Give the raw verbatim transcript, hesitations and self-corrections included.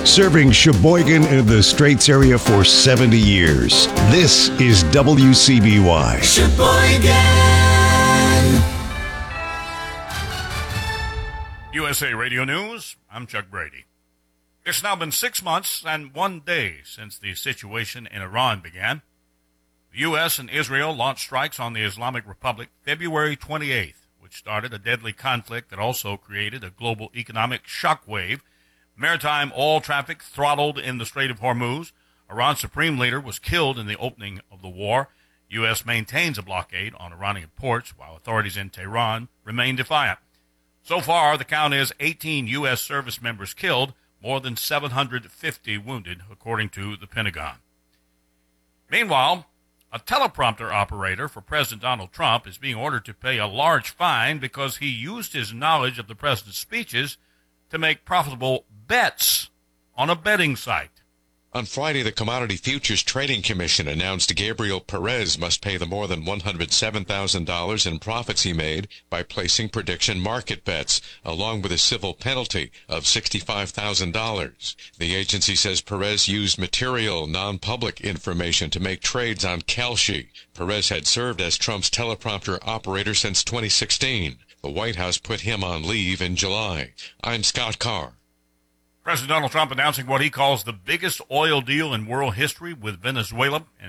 serving Sheboygan and the Straits area for seventy years. This is W C B Y. Sheboygan. U S A Radio News, I'm Chuck Brady. It's now been six months and one day since the situation in Iran began. The U S and Israel launched strikes on the Islamic Republic February twenty-eighth, which started a deadly conflict that also created a global economic shockwave. Maritime oil traffic throttled in the Strait of Hormuz. Iran's supreme leader was killed in the opening of the war. U S maintains a blockade on Iranian ports, while authorities in Tehran remain defiant. So far, the count is eighteen U S service members killed, more than seven hundred fifty wounded, according to the Pentagon. Meanwhile, a teleprompter operator for President Donald Trump is being ordered to pay a large fine because he used his knowledge of the president's speeches to make profitable bets on a betting site. On Friday, the Commodity Futures Trading Commission announced Gabriel Perez must pay the more than one hundred seven thousand dollars in profits he made by placing prediction market bets, along with a civil penalty of sixty-five thousand dollars. The agency says Perez used material, non-public information to make trades on Kalshi. Perez had served as Trump's teleprompter operator since twenty sixteen. The White House put him on leave in July. I'm Scott Carr. President Donald Trump announcing what he calls the biggest oil deal in world history with Venezuela.